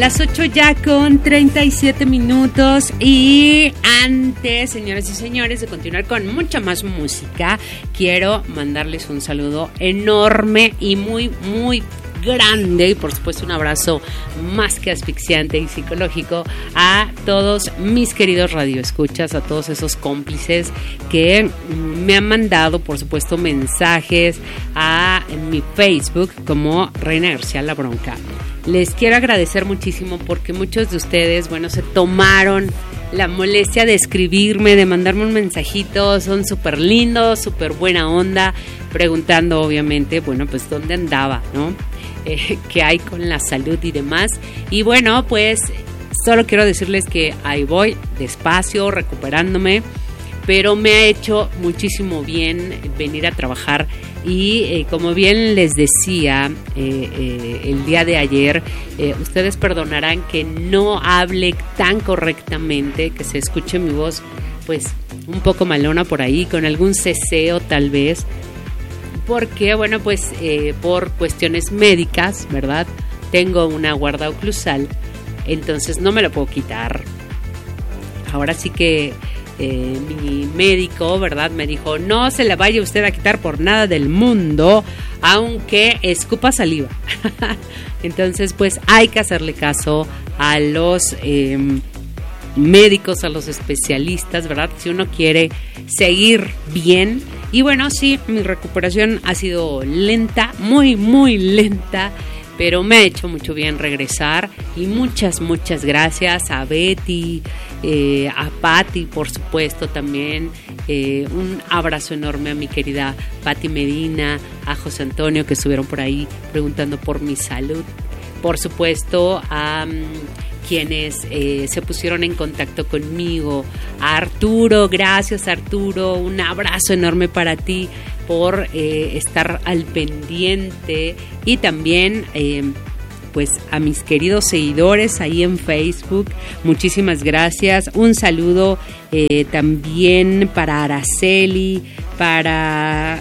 Las 8 ya con 37 minutos y antes, señoras y señores, de continuar con mucha más música, quiero mandarles un saludo enorme y muy, muy grande y por supuesto un abrazo más que asfixiante y psicológico a todos mis queridos radioescuchas, a todos esos cómplices que me han mandado por supuesto mensajes a mi Facebook como Reina García La Bronca. Les quiero agradecer muchísimo porque muchos de ustedes, bueno, se tomaron la molestia de escribirme, de mandarme un mensajito, son súper lindos, súper buena onda, preguntando obviamente, bueno, pues dónde andaba, ¿no? Qué hay con la salud y demás. Y bueno, pues solo quiero decirles que ahí voy, despacio, recuperándome, pero me ha hecho muchísimo bien venir a trabajar y como bien les decía el día de ayer, ustedes perdonarán que no hable tan correctamente, que se escuche mi voz pues un poco malona por ahí, con algún ceseo tal vez, porque bueno pues por cuestiones médicas, ¿verdad? Tengo una guarda oclusal, entonces no me la puedo quitar. Ahora sí que mi médico, ¿verdad? Me dijo, no se la vaya usted a quitar por nada del mundo, aunque escupa saliva. Entonces, pues hay que hacerle caso a los médicos, a los especialistas, ¿verdad? Si uno quiere seguir bien. Y bueno, sí, mi recuperación ha sido lenta, muy, muy lenta, pero me ha hecho mucho bien regresar. Y muchas, muchas gracias a Betty, a Patti, por supuesto, también. Un abrazo enorme a mi querida Patti Medina, a José Antonio, que estuvieron por ahí preguntando por mi salud. Por supuesto, a quienes se pusieron en contacto conmigo, a Arturo, gracias Arturo, un abrazo enorme para ti por estar al pendiente, y también pues a mis queridos seguidores ahí en Facebook, muchísimas gracias. Un saludo también para Araceli, para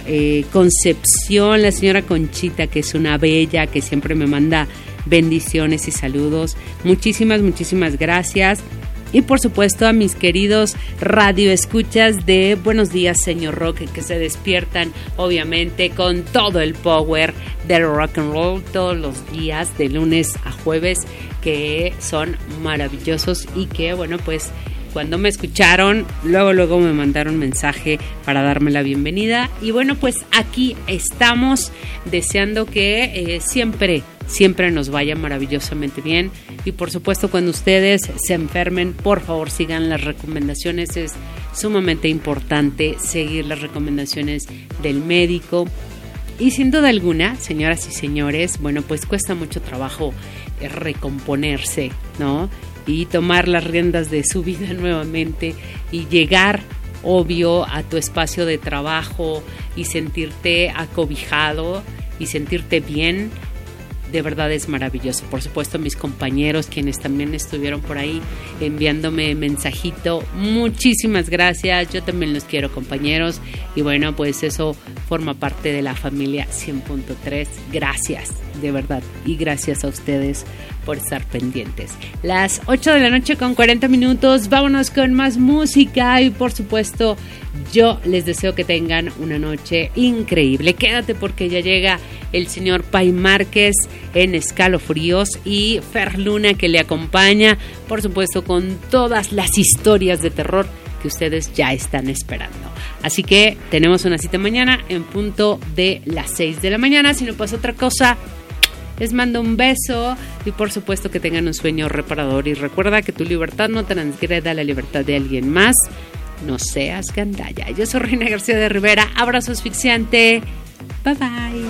Concepción, la señora Conchita, que es una bella, que siempre me manda bendiciones y saludos. Muchísimas, muchísimas gracias. Y por supuesto a mis queridos radioescuchas de Buenos Días Señor Rock, que se despiertan obviamente con todo el power del rock and roll todos los días de lunes a jueves, que son maravillosos y que bueno pues cuando me escucharon luego me mandaron mensaje para darme la bienvenida. Y bueno pues aquí estamos deseando que siempre nos vaya maravillosamente bien. Y por supuesto cuando ustedes se enfermen, por favor sigan las recomendaciones. Es sumamente importante seguir las recomendaciones del médico. Y sin duda alguna, señoras y señores, bueno pues cuesta mucho trabajo recomponerse, ¿no? Y tomar las riendas de su vida nuevamente y llegar, obvio, a tu espacio de trabajo y sentirte acobijado y sentirte bien. De verdad es maravilloso. Por supuesto, mis compañeros, quienes también estuvieron por ahí enviándome mensajito, muchísimas gracias. Yo también los quiero, compañeros. Y bueno, pues eso forma parte de la familia 100.3. Gracias, de verdad. Y gracias a ustedes por estar pendientes. Las 8 de la noche con 40 minutos. Vámonos con más música. Y por supuesto, yo les deseo que tengan una noche increíble. Quédate porque ya llega el señor Pai Márquez en Escalofríos y Fer Luna, que le acompaña, por supuesto, con todas las historias de terror que ustedes ya están esperando. Así que tenemos una cita mañana en punto de las 6 de la mañana. Si no pasa otra cosa, les mando un beso y por supuesto que tengan un sueño reparador. Y recuerda que tu libertad no transgreda la libertad de alguien más. No seas gandalla. Yo soy Reina García de Rivera. Abrazo asfixiante. Bye bye.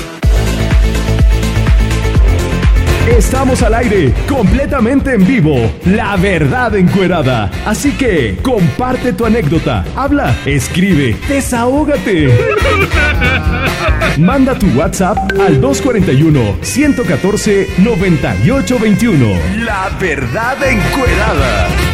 Estamos al aire, completamente en vivo, La Verdad Encuerada. Así que comparte tu anécdota, habla, escribe, desahógate. Manda tu WhatsApp al 241-114-9821. La Verdad Encuerada.